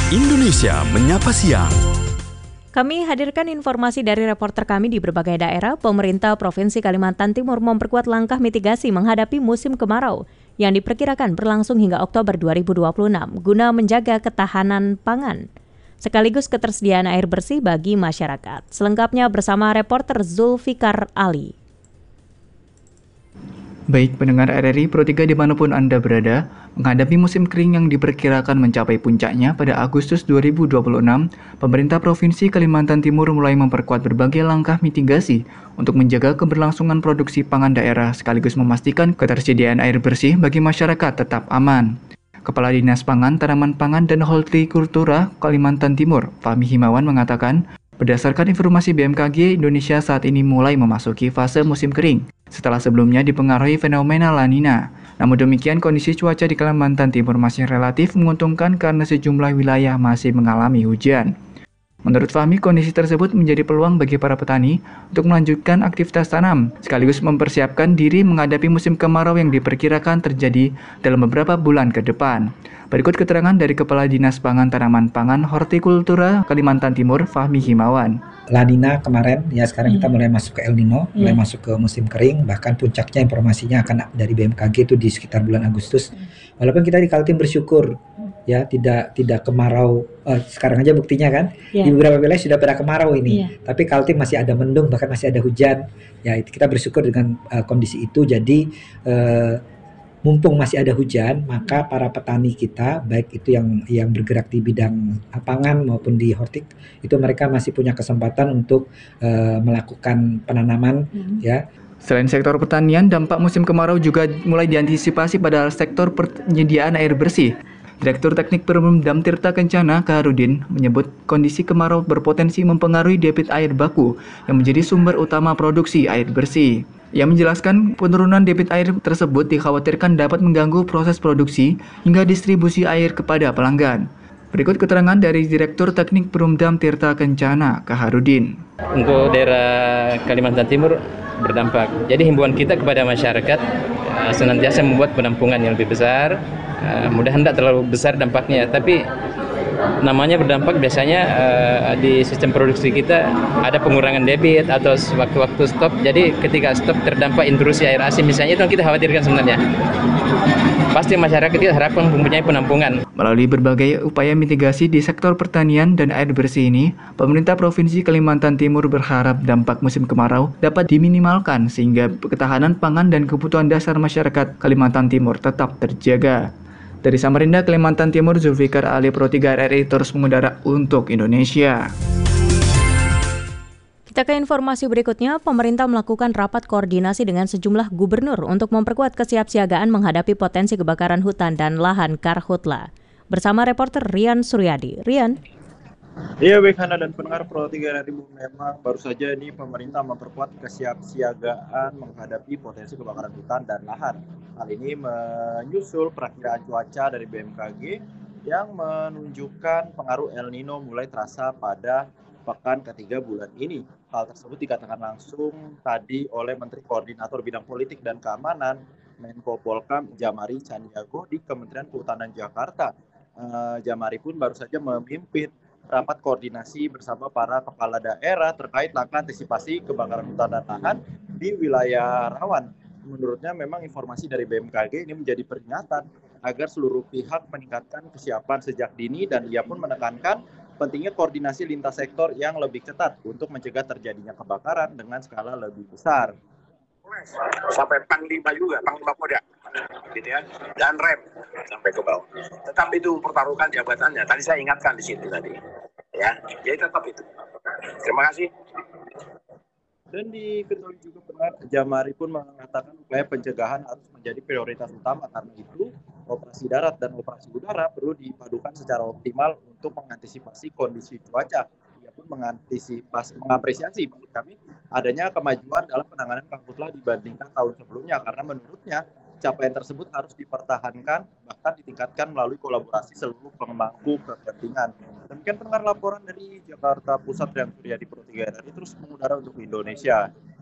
Indonesia Menyapa Siang. Kami hadirkan informasi dari reporter kami di berbagai daerah. Pemerintah Provinsi Kalimantan Timur memperkuat langkah mitigasi menghadapi musim kemarau yang diperkirakan berlangsung hingga Oktober 2026 guna menjaga ketahanan pangan sekaligus ketersediaan air bersih bagi masyarakat. Selengkapnya bersama reporter Zulfikar Ali. Baik pendengar RRI Pro 3 dimanapun Anda berada, menghadapi musim kering yang diperkirakan mencapai puncaknya pada Agustus 2026, pemerintah Provinsi Kalimantan Timur mulai memperkuat berbagai langkah mitigasi untuk menjaga keberlangsungan produksi pangan daerah sekaligus memastikan ketersediaan air bersih bagi masyarakat tetap aman. Kepala Dinas Pangan, Tanaman Pangan, dan Hortikultura Kalimantan Timur, Fahmi Himawan mengatakan, berdasarkan informasi BMKG, Indonesia saat ini mulai memasuki fase musim kering setelah sebelumnya dipengaruhi fenomena La Nina. Namun demikian, kondisi cuaca di Kalimantan Timur masih relatif menguntungkan karena sejumlah wilayah masih mengalami hujan. Menurut Fahmi, kondisi tersebut menjadi peluang bagi para petani untuk melanjutkan aktivitas tanam, sekaligus mempersiapkan diri menghadapi musim kemarau yang diperkirakan terjadi dalam beberapa bulan ke depan. Berikut keterangan dari Kepala Dinas Pangan, Tanaman Pangan, Hortikultura Kalimantan Timur, Fahmi Himawan. La Nina kemarin, ya sekarang kita mulai masuk ke El Nino, mulai masuk ke musim kering, bahkan puncaknya informasinya akan dari BMKG itu di sekitar bulan Agustus. Walaupun kita di Kaltim bersyukur, ya tidak kemarau, sekarang aja buktinya kan, di beberapa wilayah sudah pada kemarau ini, tapi Kaltim masih ada mendung, bahkan masih ada hujan. Ya itu kita bersyukur dengan kondisi itu. Jadi mumpung masih ada hujan, maka para petani kita, baik itu yang bergerak di bidang pangan maupun di hortik, itu mereka masih punya kesempatan untuk melakukan penanaman, ya. Selain sektor pertanian, dampak musim kemarau juga mulai diantisipasi pada sektor penyediaan air bersih. Direktur Teknik Perumdam Tirta Kencana, Kaharudin, menyebut kondisi kemarau berpotensi mempengaruhi debit air baku yang menjadi sumber utama produksi air bersih. Ia menjelaskan penurunan debit air tersebut dikhawatirkan dapat mengganggu proses produksi hingga distribusi air kepada pelanggan. Berikut keterangan dari Direktur Teknik Perumdam Tirta Kencana, Kaharudin. Untuk daerah Kalimantan Timur berdampak. Jadi himbauan kita kepada masyarakat senantiasa membuat penampungan yang lebih besar. Mudah-mudahan tidak terlalu besar dampaknya, tapi namanya berdampak biasanya di sistem produksi kita ada pengurangan debit atau waktu-waktu stop. Jadi ketika stop terdampak intrusi air asin misalnya, itu yang kita khawatirkan sebenarnya. Pasti masyarakat kita harapkan mempunyai penampungan. Melalui berbagai upaya mitigasi di sektor pertanian dan air bersih ini, pemerintah Provinsi Kalimantan Timur berharap dampak musim kemarau dapat diminimalkan sehingga ketahanan pangan dan kebutuhan dasar masyarakat Kalimantan Timur tetap terjaga. Dari Samarinda, Kalimantan Timur, Zulfikar Ali, Pro 3 RRI terus mengudara untuk Indonesia. Kita ke informasi berikutnya. Pemerintah melakukan rapat koordinasi dengan sejumlah gubernur untuk memperkuat kesiapsiagaan menghadapi potensi kebakaran hutan dan lahan Karhutla. Bersama reporter Rian Suryadi. Rian. Iya, baik Hana dan pendengar Pro 3 RRI, memang baru saja ini pemerintah memperkuat kesiapsiagaan menghadapi potensi kebakaran hutan dan lahan. Hal ini menyusul perakiraan cuaca dari BMKG yang menunjukkan pengaruh El Nino mulai terasa pada pekan ketiga bulan ini. Hal tersebut dikatakan langsung tadi oleh Menteri Koordinator Bidang Politik dan Keamanan Menko Polkam Djamari Chandiago di Kementerian Kehutanan Jakarta. Djamari pun baru saja memimpin rapat koordinasi bersama para kepala daerah terkait langkah antisipasi kebakaran hutan dan lahan di wilayah rawan. Menurutnya memang informasi dari BMKG ini menjadi peringatan agar seluruh pihak meningkatkan kesiapan sejak dini, dan ia pun menekankan pentingnya koordinasi lintas sektor yang lebih ketat untuk mencegah terjadinya kebakaran dengan skala lebih besar. Sampai Panglima juga, Panglima Koda, gitu ya, dan rem sampai ke bawah. Tetap itu mempertaruhkan jabatannya. Tadi saya ingatkan di situ tadi, ya. Jadi tetap itu. Terima kasih. Dan diketahui juga benar, Djamari pun mengatakan upaya pencegahan harus menjadi prioritas utama. Karena itu, operasi darat dan operasi udara perlu dipadukan secara optimal untuk mengantisipasi kondisi cuaca. Ia pun mengapresiasi menurut kami adanya kemajuan dalam penanganan Karhutla dibandingkan tahun sebelumnya, karena menurutnya capaian tersebut harus dipertahankan, bahkan ditingkatkan melalui kolaborasi seluruh pemangku kepentingan. Demikian pendengar laporan dari Jakarta Pusat, Rian Suryadi, Pro 3 RRI terus mengudara untuk Indonesia.